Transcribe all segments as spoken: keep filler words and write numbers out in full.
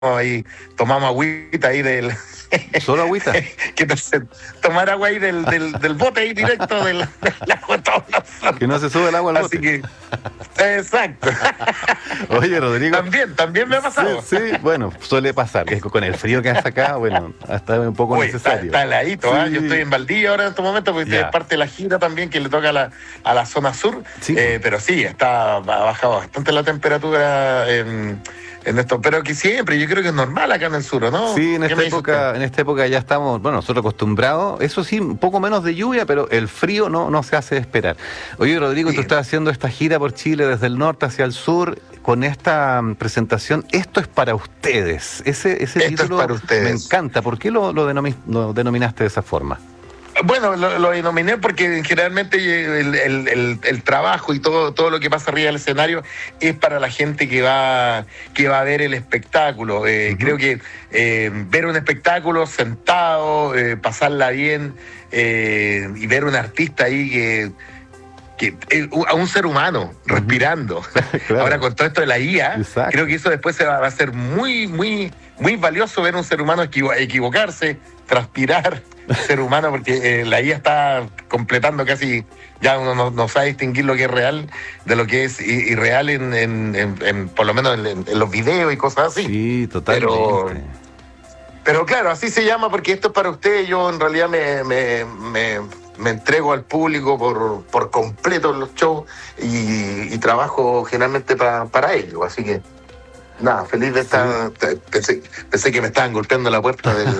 ahí, tomamos agüita ahí del... ¿Solo agüita? que no se, tomar agua ahí del, del, del bote ahí directo del, del agua toda. Que no se sube el agua al bote. Así que, exacto. Oye, Rodrigo. También, también me ha pasado. Sí, sí, bueno, suele pasar. Que con el frío que hace acá, bueno, hasta un poco Uy, necesario. Está, está heladito, sí. ¿eh? Yo estoy en Valdivia ahora en este momento, porque ya. es parte de la gira también que le toca a la, a la zona sur. Sí. Eh, pero sí, está, ha bajado bastante la temperatura en, en esto. Pero que siempre, yo creo que es normal acá en el sur, ¿no? Sí, en esta época, en esta época ya estamos, bueno, nosotros acostumbrados, eso sí, un poco menos de lluvia, pero el frío no, no se hace esperar. Oye, Rodrigo, sí. Tú estás haciendo esta gira por Chile desde el norte hacia el sur, con esta presentación, esto es para ustedes. Ese, ese esto título es para ustedes. Me encanta. ¿Por qué lo, lo, denomi- lo denominaste de esa forma? Bueno, lo, lo denominé porque generalmente el, el, el, el trabajo y todo, todo lo que pasa arriba del escenario es para la gente que va, que va a ver el espectáculo. Eh, uh-huh. Creo que eh, ver un espectáculo sentado, eh, pasarla bien eh, y ver un artista ahí que... Que, eh, a un ser humano respirando. Claro. Ahora con todo esto de la I A, exacto. Creo que eso después se va, va a ser muy, muy, muy valioso ver un ser humano equivo- equivocarse, transpirar, ser humano, porque eh, la I A está completando casi, ya uno no, no sabe distinguir lo que es real de lo que es irreal en, en, en, en por lo menos en, en los videos y cosas así. Sí, totalmente. Pero, pero claro, así se llama porque esto es para ustedes. Yo en realidad me... me, me me entrego al público por, por completo en los shows y, y trabajo generalmente para, para ellos, así que nada, feliz de estar, sí. pensé, pensé que me estaban golpeando la puerta del,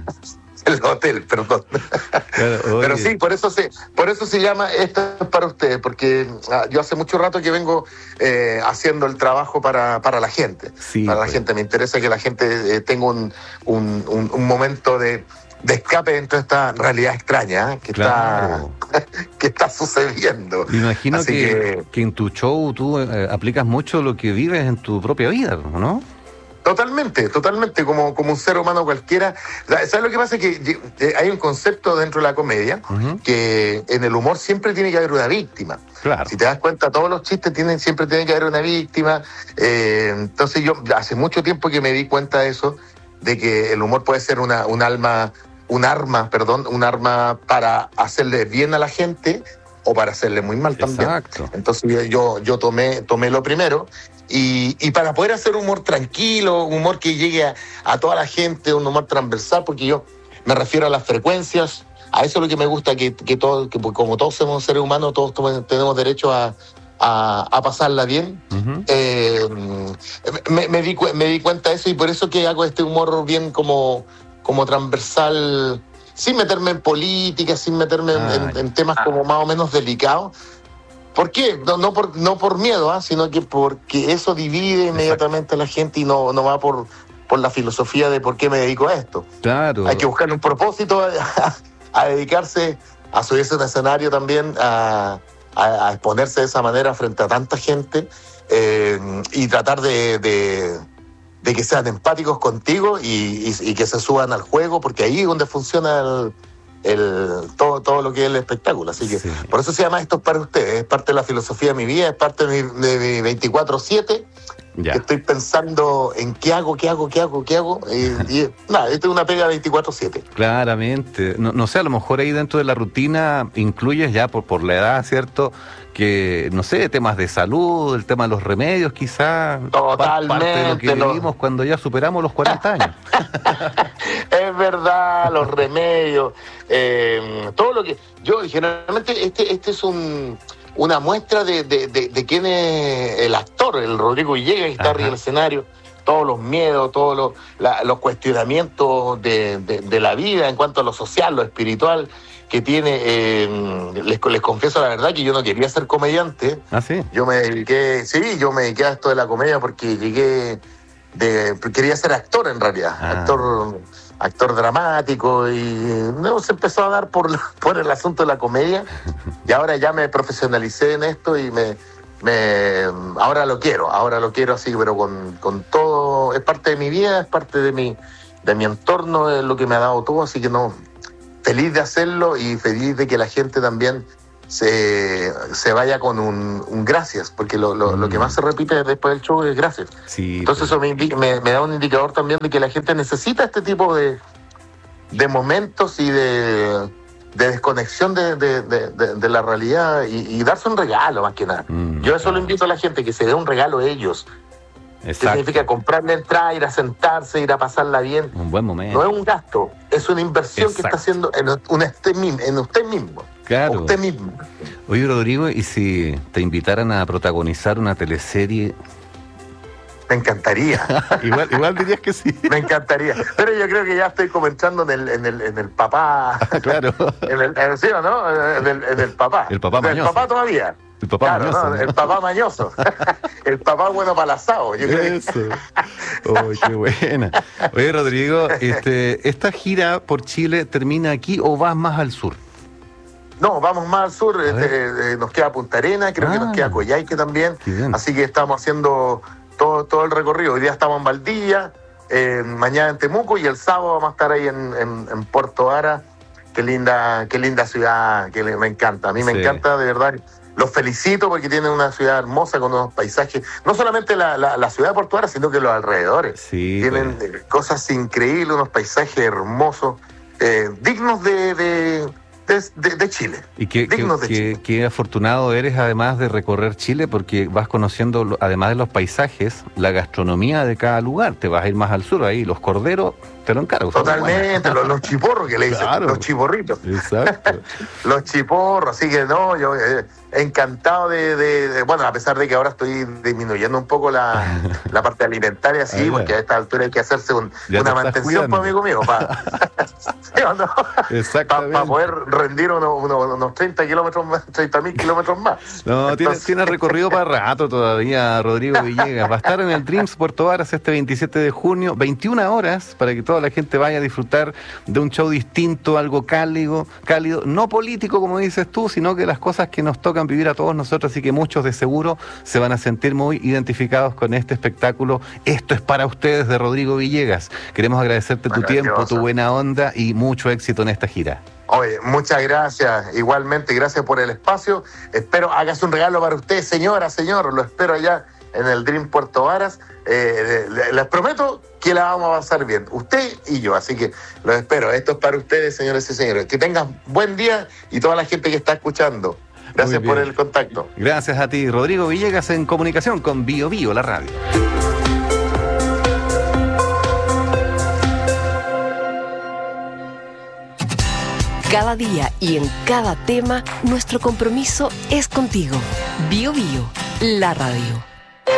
del hotel, perdón. Claro, pero sí, por eso se, por eso se llama Esto es para ustedes, porque ah, yo hace mucho rato que vengo eh, haciendo el trabajo para, para la gente, sí, para pues. la gente, me interesa que la gente eh, tenga un, un, un, un momento de de escape dentro de esta realidad extraña ¿eh? que, claro. está, que está sucediendo. Me imagino que, que... que en tu show tú eh, aplicas mucho lo que vives en tu propia vida, ¿no? Totalmente, totalmente, como, como un ser humano cualquiera. ¿Sabes lo que pasa? Que hay un concepto dentro de la comedia, uh-huh. que en el humor siempre tiene que haber una víctima. Claro. Si te das cuenta, todos los chistes tienen, siempre tiene que haber una víctima. Eh, entonces yo hace mucho tiempo que me di cuenta de eso, de que el humor puede ser una, un alma... un arma, perdón, un arma para hacerle bien a la gente o para hacerle muy mal también. Exacto. Entonces yo, yo tomé, tomé lo primero y, y para poder hacer humor tranquilo, un humor que llegue a, a toda la gente, un humor transversal, porque yo me refiero a las frecuencias, a eso es lo que me gusta, que, que, todo, que como todos somos seres humanos, todos tenemos derecho a, a, a pasarla bien. Uh-huh. Eh, me, me, di, me di cuenta de eso y por eso que hago este humor bien como... como transversal, sin meterme en política, sin meterme ah, en, en temas ah. como más o menos delicados. ¿Por qué? No, no, por, no por miedo, ¿eh? Sino que porque eso divide inmediatamente Exacto. a la gente y no, no va por, por la filosofía de por qué me dedico a esto. Claro. Hay que buscar un propósito a, a dedicarse, a subirse a un escenario también, a, a, a exponerse de esa manera frente a tanta gente eh, y tratar de... de de que sean empáticos contigo y, y, y que se suban al juego, porque ahí es donde funciona el, el, todo, todo lo que es el espectáculo. Así que sí. Por eso se llama Esto es para ustedes, es parte de la filosofía de mi vida, es parte de mi, de mi veinticuatro siete, que estoy pensando en qué hago, qué hago, qué hago, qué hago, y, y nada, esto es una pega veinticuatro siete. Claramente, no, no sé, a lo mejor ahí dentro de la rutina incluyes ya por, por la edad, ¿cierto?, que, no sé, temas de salud, el tema de los remedios quizás. Totalmente. Parte de lo que vivimos no. cuando ya superamos los cuarenta años. Es verdad, los remedios, eh, todo lo que... Yo, generalmente, este, este es un... una muestra de, de, de, de quién es el actor, el Rodrigo Villegas, que está Ajá. arriba del escenario, todos los miedos, todos los, la, los cuestionamientos de, de, de la vida en cuanto a lo social, lo espiritual que tiene. Eh, les, les confieso la verdad que yo no quería ser comediante. ¿Ah, sí? Yo me dediqué, sí, yo me dediqué a esto de la comedia porque llegué de, quería ser actor en realidad, ah. actor... actor dramático y no se empezó a dar por, por el asunto de la comedia y ahora ya me profesionalicé en esto y me, me ahora lo quiero, ahora lo quiero así, pero con, con todo, es parte de mi vida, es parte de mi, de mi entorno, es lo que me ha dado todo, así que no, feliz de hacerlo y feliz de que la gente también se, se vaya con un, un gracias, porque lo, lo, mm. lo que más se repite después del show es gracias. Sí, Entonces pero... eso me, indica, me, me da un indicador también de que la gente necesita este tipo de, de momentos y de, de desconexión de, de, de, de, de la realidad y, y darse un regalo más que nada. Mm, Yo eso claro. lo invito a la gente, que se dé un regalo a ellos. Exacto. Que significa comprar la entrada, ir a sentarse, ir a pasarla bien. Un buen momento. No es un gasto, es una inversión Exacto. que está haciendo en, un usted, en usted mismo. Claro. Usted mismo. Oye, Rodrigo, ¿y si te invitaran a protagonizar una teleserie? Me encantaría. igual, igual dirías que sí. Me encantaría. Pero yo creo que ya estoy comenzando en el, en el, en el papá. Claro. En el, en el, ¿sí o no? En el, en el papá. El papá mañoso. El papá todavía. El papá claro, mañoso. ¿no? El papá mañoso. El papá bueno para el asado. Yo creo. Eso. Oh, qué buena. Oye, Rodrigo, este, ¿esta gira por Chile termina aquí o vas más al sur? No, vamos más al sur, este, eh, nos queda Punta Arenas, creo ah, que nos queda Coyhaique también, así que estamos haciendo todo, todo el recorrido. Hoy día estamos en Valdivia, eh, mañana en Temuco y el sábado vamos a estar ahí en, en, en Puerto Ara. Qué linda, qué linda ciudad, que me encanta, a mí me sí. encanta de verdad. Los felicito porque tienen una ciudad hermosa con unos paisajes, no solamente la, la, la ciudad de Puerto Ara, sino que los alrededores. Sí, tienen pues. cosas increíbles, unos paisajes hermosos, eh, dignos de... de De, de, de Chile. Y qué, qué, de qué, Chile. qué afortunado eres además de recorrer Chile, porque vas conociendo, además de los paisajes, la gastronomía de cada lugar. Te vas a ir más al sur, ahí los corderos te lo encargo. Totalmente, los, los chiporros que le dicen, claro. los chiporritos. Exacto. Los chiporros, así que no, yo eh, encantado de, de, de, bueno, a pesar de que ahora estoy disminuyendo un poco la, la parte alimentaria, sí, Ay, porque a esta altura hay que hacerse un, una mantención, pues, amigo mío, para ¿sí o no? pa, pa poder rendir unos, unos, unos treinta kilómetros más, treinta mil kilómetros más. No, Entonces... tienes recorrido para rato todavía, Rodrigo Villegas. Va a estar en el Dreams Puerto Varas este veintisiete de junio, veintiuna horas, para que toda la gente vaya a disfrutar de un show distinto, algo cálido, cálido, no político como dices tú, sino que las cosas que nos tocan vivir a todos nosotros, así que muchos de seguro se van a sentir muy identificados con este espectáculo. Esto es para ustedes, de Rodrigo Villegas. Queremos agradecerte tu tiempo, tu buena onda y mucho éxito en esta gira. Oye, muchas gracias, igualmente, gracias por el espacio. Espero hagas un regalo para usted, señora, señor, lo espero allá en el Dream Puerto Varas. Eh, les prometo que la vamos a pasar bien, usted y yo, así que los espero. Esto es para ustedes, señores y señores. Que tengan buen día y toda la gente que está escuchando. Gracias por el contacto. Gracias a ti, Rodrigo Villegas, en comunicación con Bio Bio, la radio. Cada día y en cada tema, nuestro compromiso es contigo. Bio Bio, la radio.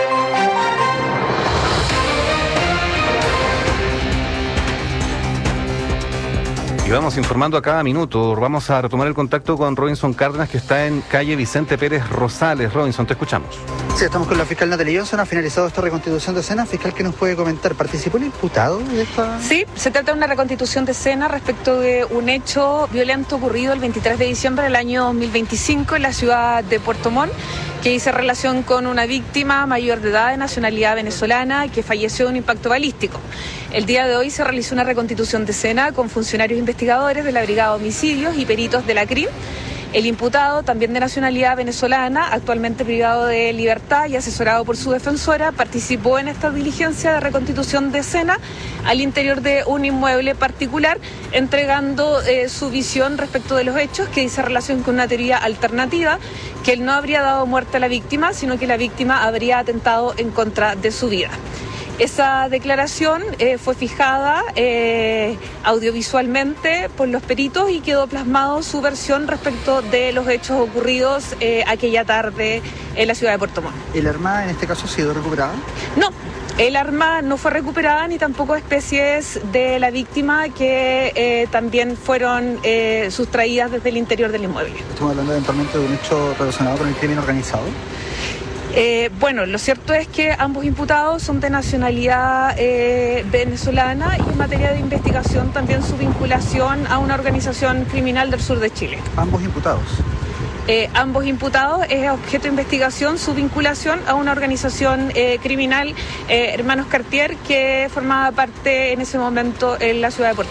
Y vamos informando a cada minuto. Vamos a retomar el contacto con Robinson Cárdenas, que está en calle Vicente Pérez Rosales. Robinson, te escuchamos. Sí, estamos con la fiscal Natalia Johnson. Ha finalizado esta reconstitución de escena. Fiscal, ¿qué nos puede comentar? ¿Participó el imputado de esta...? Sí, se trata de una reconstitución de escena respecto de un hecho violento ocurrido el veintitrés de diciembre del año dos mil veinticinco en la ciudad de Puerto Montt, que hizo relación con una víctima mayor de edad de nacionalidad venezolana que falleció de un impacto balístico. El día de hoy se realizó una reconstitución de escena con funcionarios investigadores de la Brigada de Homicidios y peritos de la C R I M. El imputado, también de nacionalidad venezolana, actualmente privado de libertad y asesorado por su defensora, participó en esta diligencia de reconstitución de escena al interior de un inmueble particular, entregando eh, su visión respecto de los hechos, que dice relación con una teoría alternativa, que él no habría dado muerte a la víctima, sino que la víctima habría atentado en contra de su vida. Esa declaración eh, fue fijada eh, audiovisualmente por los peritos y quedó plasmado su versión respecto de los hechos ocurridos eh, aquella tarde en la ciudad de Puerto Montt. ¿El arma en este caso ha sido recuperada? No, el arma no fue recuperada ni tampoco especies de la víctima que eh, también fueron eh, sustraídas desde el interior del inmueble. ¿Estamos hablando eventualmente de un hecho relacionado con el crimen organizado? Eh, bueno, lo cierto es que ambos imputados son de nacionalidad eh, venezolana y en materia de investigación también su vinculación a una organización criminal del sur de Chile. ¿Ambos imputados? Eh, ambos imputados es objeto de investigación su vinculación a una organización eh, criminal, eh, Hermanos Cartier, que formaba parte en ese momento en la ciudad de Puerto Montt.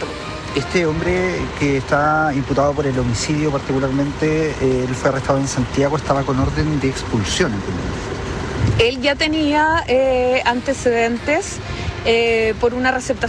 Este hombre que está imputado por el homicidio particularmente, eh, él fue arrestado en Santiago, estaba con orden de expulsión, entiendo. Él ya tenía eh, antecedentes eh, por una receptación